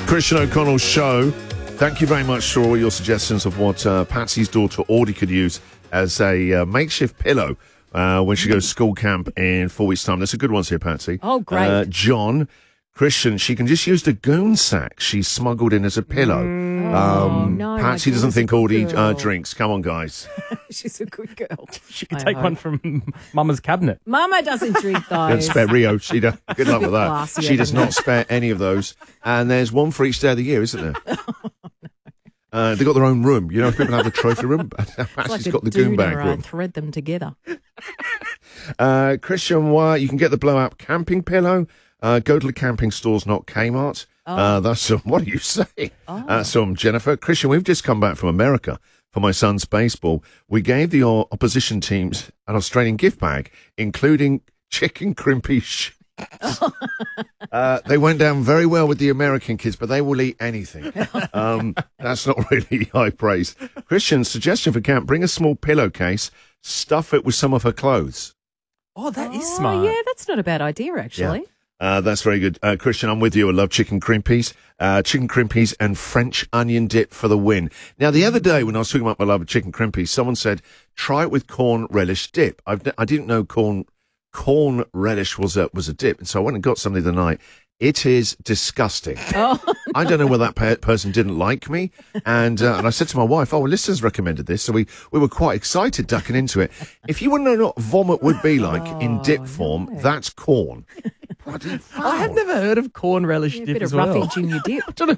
Christian O'Connell's show. Thank you very much for all your suggestions of what Patsy's daughter Audie could use as a makeshift pillow when she goes to school camp in 4 weeks' time. There's some good ones here, Patsy. Oh, great. John, Christian, she can just use the goon sack she smuggled in as a pillow. No, Patsy doesn't think Audie drinks. Come on, guys. She's a good girl. She could take one from Mama's cabinet. Mama doesn't drink Don't those. spare Rio. Good luck with that. Classier She does than not that. spare any of those. And there's one for each day of the year, isn't there? They've got their own room. You know, if people have the trophy room, Patsy's got the goon bag room. Thread them together. Christian, why you can get the blow-up camping pillow. Go to the camping stores, not Kmart. That's what do you say? Jennifer. Christian, we've just come back from America for my son's baseball. We gave the opposition teams an Australian gift bag, including chicken crimpy. They went down very well with the American kids, but they will eat anything. That's not really high praise. Christian, suggestion for camp, bring a small pillowcase, stuff it with some of her clothes. Oh, that is smart. Yeah, that's not a bad idea, actually. That's very good. Christian, I'm with you. I love chicken crimpies. Chicken crimpies and French onion dip for the win. Now, the other day when I was talking about my love of chicken crimpies, someone said, try it with corn relish dip. I didn't know corn relish was a dip, and so I went and got some the other night. It is disgusting. I don't know whether that person didn't like me, and I said to my wife, "Oh, well, listeners recommended this," so we were quite excited ducking into it. If you want to know what vomit would be like in dip form, that's corn. Bloody I have never heard of corn relish dip A bit as of well. roughage in your dip. I don't know